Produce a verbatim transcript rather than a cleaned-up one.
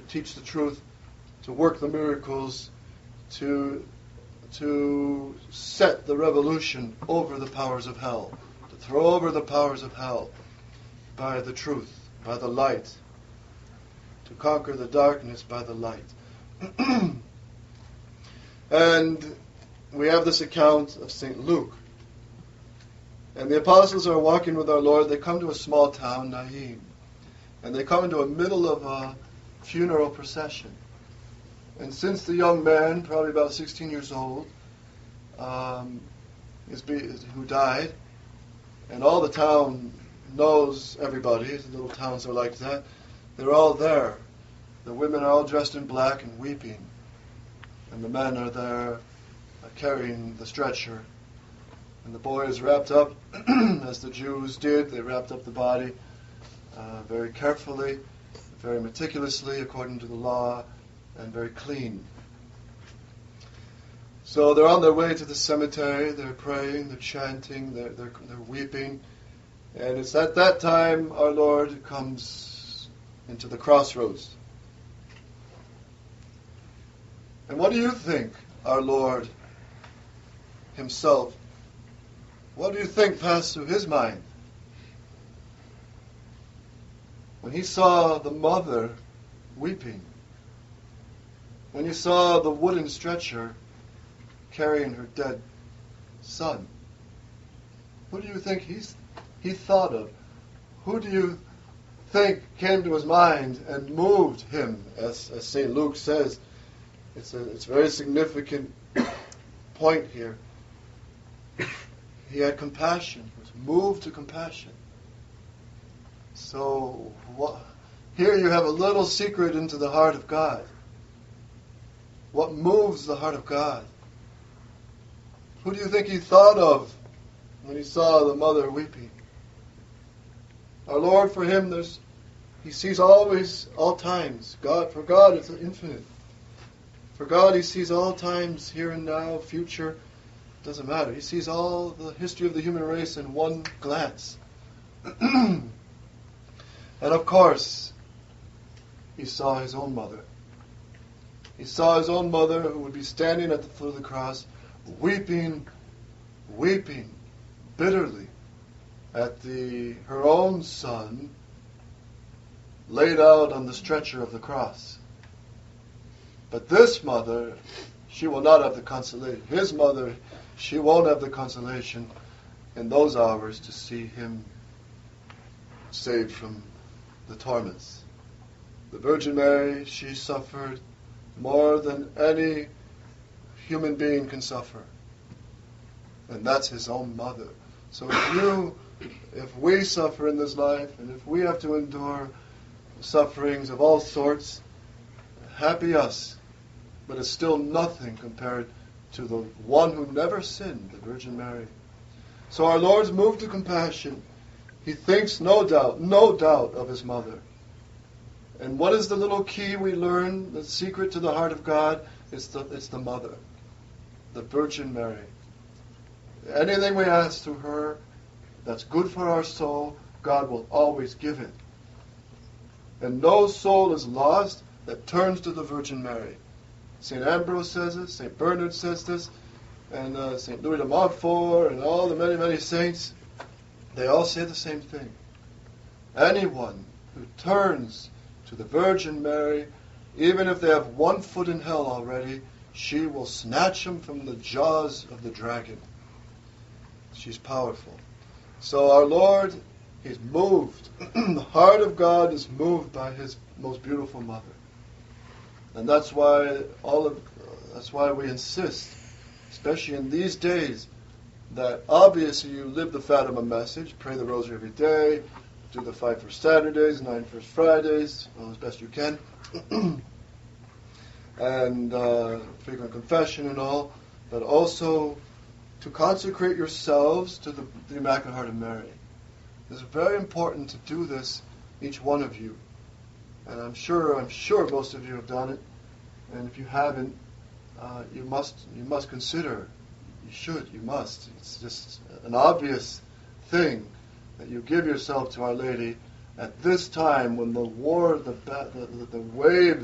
teach the truth, to work the miracles, to to set the revolution over the powers of hell, to throw over the powers of hell by the truth, by the light, to conquer the darkness by the light. And we have this account of Saint Luke. And the apostles are walking with our Lord. They come to a small town, Naim. And they come into the middle of a funeral procession. And since the young man, probably about sixteen years old, um, is be, who died, and all the town knows everybody, the little towns are like that, they're all there. The women are all dressed in black and weeping. And the men are there uh, carrying the stretcher. And the boy is wrapped up, as the Jews did. They wrapped up the body uh, very carefully, very meticulously, according to the law, and very clean. So they're on their way to the cemetery. They're praying, they're chanting, they're, they're, they're weeping. And it's at that time our Lord comes into the crossroads. And what do you think, our Lord himself, what do you think passed through his mind when he saw the mother weeping? When you saw the wooden stretcher carrying her dead son? Who do you think he's, he thought of? Who do you think came to his mind and moved him? As, as Saint Luke says, it's a it's a very significant point here. He had compassion. He was moved to compassion. So what, here you have a little secret into the heart of God. What moves the heart of God? Who do you think he thought of when he saw the mother weeping? Our Lord, for him, there's he sees always, all times. God, for God, it's infinite. For God, he sees all times, here and now, future. Doesn't matter. He sees all the history of the human race in one glance. And of course, he saw his own mother. He saw his own mother, who would be standing at the foot of the cross, weeping, weeping bitterly at the her own son laid out on the stretcher of the cross. But this mother, she will not have the consolation. His mother, she won't have the consolation in those hours to see him saved from the torments. The Virgin Mary, she suffered more than any human being can suffer. And that's his own mother. So if you, if we suffer in this life, and if we have to endure sufferings of all sorts, happy us. But it's still nothing compared to the one who never sinned, the Virgin Mary. So our Lord's moved to compassion. He thinks, no doubt, no doubt of his mother. And what is the little key we learn, the secret to the heart of God? It's the, it's the mother, the Virgin Mary. Anything we ask to her that's good for our soul, God will always give it. And no soul is lost that turns to the Virgin Mary. Saint Ambrose says this, Saint Bernard says this, and uh, Saint Louis de Montfort, and all the many, many saints, they all say the same thing. Anyone who turns to the Virgin Mary, even if they have one foot in hell already, she will snatch them from the jaws of the dragon. She's powerful. So our Lord, he's moved. The heart of God is moved by his most beautiful mother. And that's why all of that's why we insist, especially in these days, that obviously you live the Fatima message, pray the Rosary every day, do the five First Saturdays, nine First Fridays, well, as best you can, and uh, frequent confession and all, but also to consecrate yourselves to the, the Immaculate Heart of Mary. It's very important to do this, each one of you. And I'm sure, I'm sure most of you have done it. And if you haven't, uh, you must, you must consider. You should, you must. It's just an obvious thing that you give yourself to Our Lady at this time when the war, the the, the, the waves